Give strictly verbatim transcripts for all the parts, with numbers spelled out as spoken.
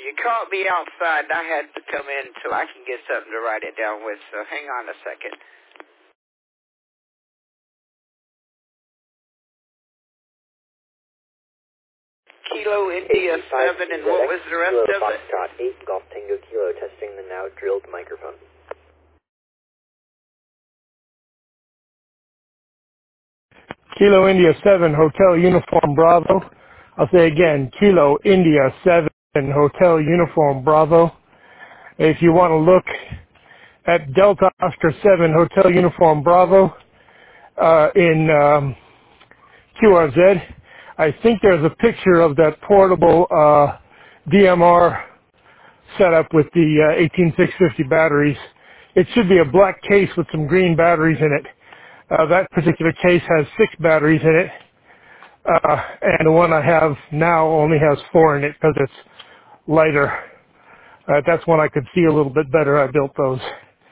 You caught me outside, and I had to come in so I can get something to write it down with, so hang on a second. Kilo India seven, and what was the rest Kilo of it? Foxtrot eight Golf Tango Kilo, testing the now drilled microphone. Kilo India seven, Hotel Uniform Bravo. I'll say again, Kilo India seven, Hotel Uniform Bravo. If you want to look at Delta Oscar seven, Hotel Uniform Bravo, uh, in um, Q R Z, I think there's a picture of that portable uh, D M R setup with the uh, eighteen six fifty batteries. It should be a black case with some green batteries in it. Uh, that particular case has six batteries in it, uh, and the one I have now only has four in it because it's lighter. Uh, that's one I could see a little bit better. I built those.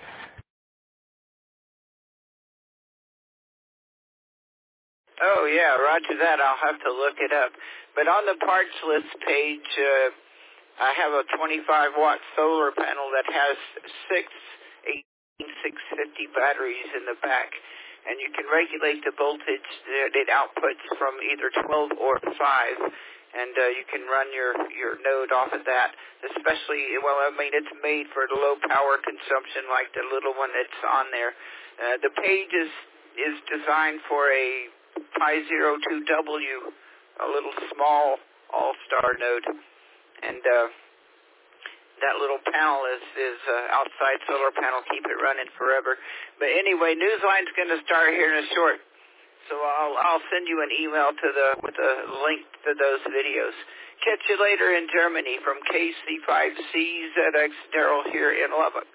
Oh, yeah, roger that. I'll have to look it up. But on the parts list page, uh, I have a twenty-five watt solar panel that has six eighteen six fifty batteries in the back. And you can regulate the voltage that it outputs from either twelve or five, and uh, you can run your, your node off of that, especially, well, I mean, it's made for the low power consumption like the little one that's on there. Uh, the page is, is designed for a Pi zero two W, a little small all-star node, and uh, that little panel is, is uh, outside solar panel, keep it running forever. But anyway, Newsline's going to start here in a short, so I'll I'll send you an email to the with a link to those videos. Catch you later in Germany from K C five C Z X Daryl here in Lubbock.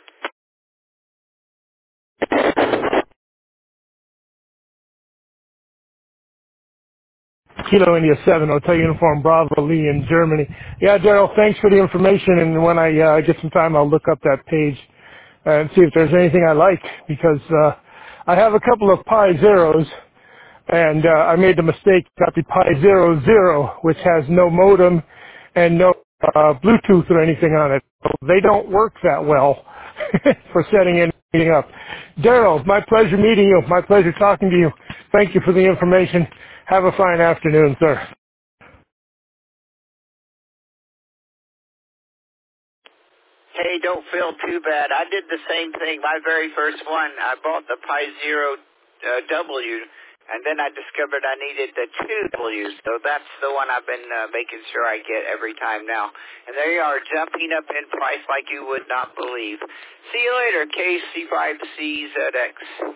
Kilo India seven, Hotel Uniform Bravo, Lee in Germany. Yeah, Daryl, thanks for the information, and when I uh, get some time, I'll look up that page and see if there's anything I like, because uh, I have a couple of Pi Zeros, and uh, I made the mistake, got the Pi Zero Zero, which has no modem and no uh, Bluetooth or anything on it. So they don't work that well for setting anything up. Daryl, my pleasure meeting you. My pleasure talking to you. Thank you for the information. Have a fine afternoon, sir. Hey, don't feel too bad. I did the same thing. My very first one, I bought the Pi Zero uh, W, and then I discovered I needed the two Ws, so that's the one I've been uh, making sure I get every time now. And there you are, jumping up in price like you would not believe. See you later, K C five C Z X.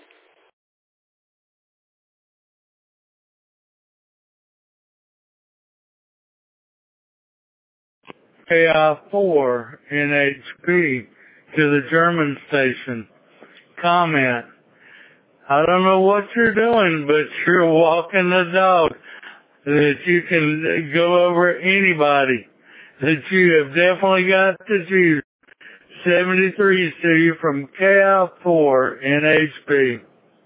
K I four N H P to the German station. Comment. I don't know what you're doing, but you're walking the dog. That you can go over anybody. That you have definitely got to choose. seventy-three to you from K I four N H P.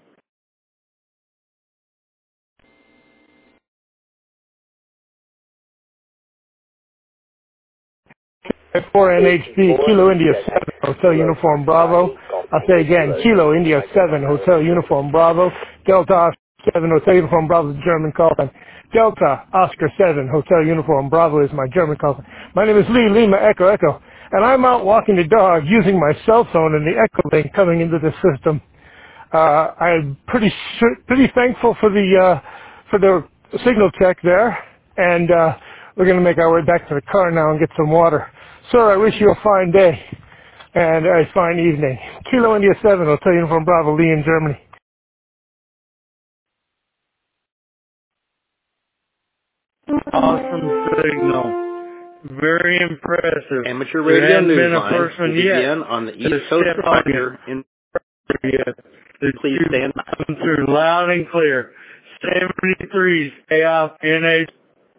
four N H P, Kilo India seven, Hotel Uniform Bravo. I'll say again, Kilo India seven, Hotel Uniform Bravo. Delta Oscar seven, Hotel Uniform Bravo is the German call sign. Delta Oscar seven, Hotel Uniform Bravo is my German call sign. My name is Lee, Lima Echo Echo, and I'm out walking the dog using my cell phone and the Echo link coming into the system. Uh, I'm pretty sure, pretty thankful for the uh, for the signal check there, and uh, we're going to make our way back to the car now and get some water. Sir, I wish you a fine day and a fine evening. Kilo India seven, Hotel Uniform Bravo, Lee in Germany. Awesome signal. Very impressive. Amateur Radio Newsline will begin yet on the East Coast Frontier in Please stand by. Come through loud and clear. seventy-threes K I N H.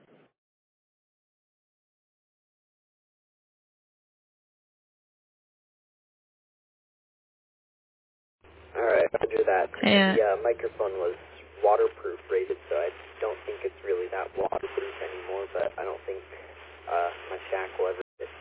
Alright, roger that. Yeah. The uh, microphone was waterproof rated, so I don't think it's really that waterproof anymore, but I don't think uh, my shack will ever get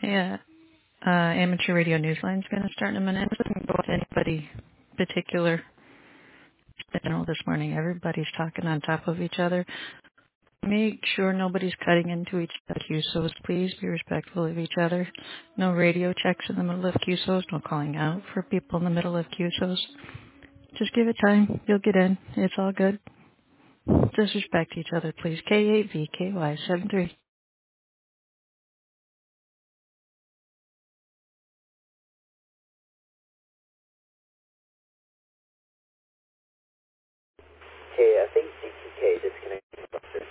Yeah. Uh, amateur radio newsline's going to start in a minute. It doesn't go to anybody particular. You know, this morning everybody's talking on top of each other. Make sure nobody's cutting into each other's Q S Os. Please be respectful of each other. No radio checks in the middle of Q S Os. No calling out for people in the middle of Q S Os. Just give it time. You'll get in. It's all good. Just respect each other, please. K eight V K Y seven three. K F eight C T K, this